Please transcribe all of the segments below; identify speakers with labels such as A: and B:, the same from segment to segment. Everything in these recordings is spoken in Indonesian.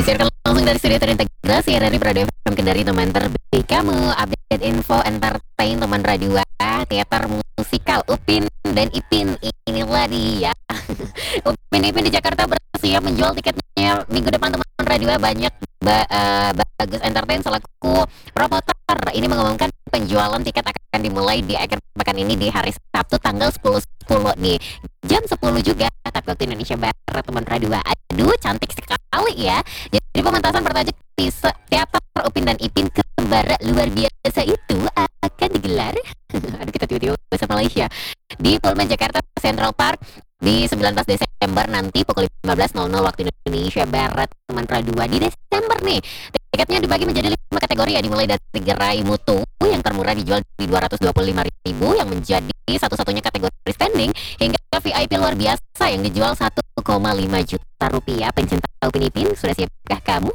A: Disiarkan langsung dari studio terintegrasi RRI Radio FM Kendari, teman terbaik kamu. Update info entertain teman radio, teater musikal Upin dan Ipin. Inilah dia. Upin Ipin di Jakarta bersiap menjual tiketnya minggu depan teman radio. Banyak Bagus Entertain selaku promotor ini mengumumkan penjualan tiket akan dimulai di akhir pekan ini di hari Sabtu tanggal 10 nih, jam 10 juga tapi waktu Indonesia Barat teman radio. Aduh, cantik sekali ya. Jadi pementasan bertajuk Teater Upin dan Ipin Kembara Luar Biasa itu akan digelar aduh, kita tiba-tiba bahasa Malaysia di Pullman Jakarta Central Park di 19 Desember nanti pukul 15.00 waktu Indonesia Barat teman radio. Di Desember nih, tiketnya dibagi menjadi 5 kategori ya, dimulai dari gerai mutu yang termurah dijual di 225.000 yang menjadi satu-satunya kategori standing, hingga VIP luar biasa yang dijual 1,5 juta rupiah. Pencinta Upin Ipin, sudah siapkah kamu?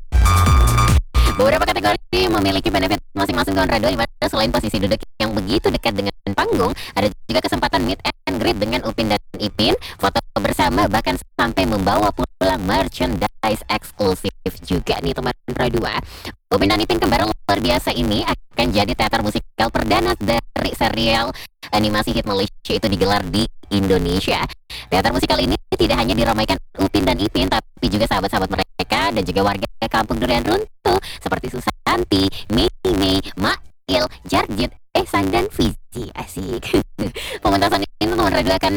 A: Beberapa kategori memiliki benefit masing-masing kawan radio, di mana selain posisi duduk yang begitu dekat dengan panggung, ada juga kesempatan meet and greet dengan Upin dan Ipin, foto bersama, bahkan sampai membawa pulang merchandise eksklusif juga nih teman radio. Upin dan Ipin Kembara Luar Biasa ini akan jadi teater musikal perdana dari serial animasi hit Malaysia itu digelar di Indonesia. Teater musikal ini tidak hanya diramaikan Upin dan Ipin, tapi juga sahabat-sahabat mereka dan juga warga kampung Durian Runtuh seperti Susanti, Mei, Mail, Jarjit, Ehsan, dan Fizi. Asik. Pementasan ini teman radio akan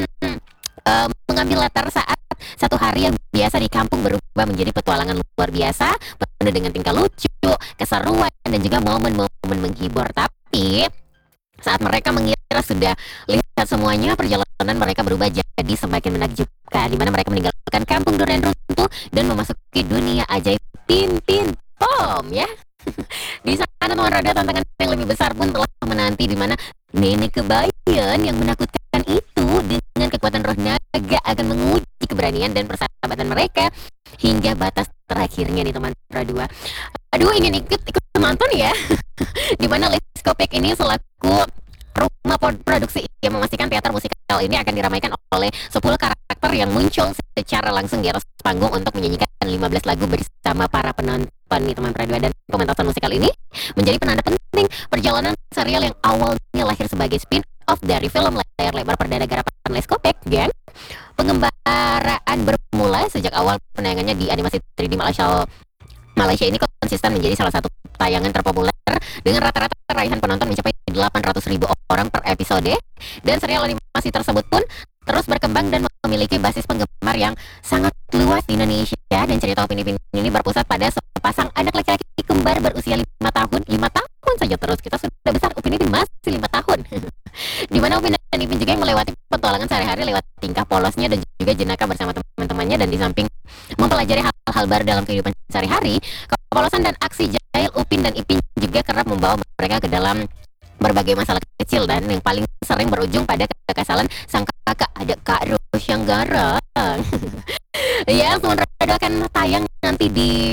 A: mengambil latar saat satu hari yang biasa di kampung berubah menjadi petualangan luar biasa, penuh dengan tingkah lucu, keseruan, dan juga momen-momen menghibur. Tapi saat mereka mengira sudah lihat semuanya, perjalanan mereka berubah jadi semakin menakjubkan, di mana mereka meninggalkan kampung Durian Runtuh dan memasuki dunia ajaib Pin Tom ya. Di sana teman radio, tantangan yang lebih besar pun telah menanti, di mana nenek kebayan yang menakutkan itu dengan kekuatan roh naga akan menguji keberanian dan persahabatan mereka hingga batas terakhirnya nih teman radio. Aduh, ingin ikut nonton ya. Di mana Leskopek ini selaku rumah produksi yang memastikan teater musikal ini akan diramaikan oleh 10 karakter yang muncul secara langsung di atas panggung untuk menyanyikan 15 lagu bersama para penonton nih teman radio. Dan pementasan musikal ini menjadi penanda penting perjalanan serial yang awalnya lahir sebagai spin-off dari film layar lebar perdana garapan Leskopek, geng. Pengembaraan bermula sejak awal penayangannya di animasi 3D Malaysia ini konsisten menjadi salah satu tayangan terpopuler dengan rata-rata raihan penonton mencapai 800.000 orang per episode. Dan serial animasi tersebut pun terus berkembang dan memiliki basis penggemar yang sangat luas di Indonesia. Dan cerita Upin Ipin ini berpusat pada sepasang anak laki-laki kembar berusia 5 tahun. 5 tahun saja terus, kita sudah besar, Upin Ipin masih 5 tahun. Di mana Upin dan Ipin juga yang melewati petualangan sehari-hari lewat tingkah polosnya dan juga jenaka bersama teman-temannya. Dan di samping mempelajari hal-hal baru dalam kehidupan sehari-hari, kepolosan dan aksi jahil Upin dan Ipin juga kerap membawa mereka ke dalam berbagai masalah kecil, dan yang paling sering berujung pada kekesalan sang kakak, ada Kak Ros yang garang. Ya, semuanya akan tayang nanti di